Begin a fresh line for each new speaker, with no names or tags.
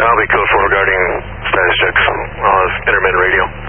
I'll be code 4 regarding status checks. I'll have intermittent radio.